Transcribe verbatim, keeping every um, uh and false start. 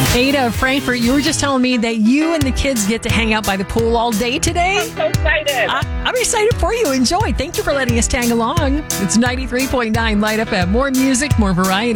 Ada, Frankfurt, you were just telling me that you and the kids get to hang out by the pool all day today. I'm so excited. I, I'm excited for you. Enjoy. Thank you for letting us tag along. It's ninety-three point nine Light F M. More music, more variety.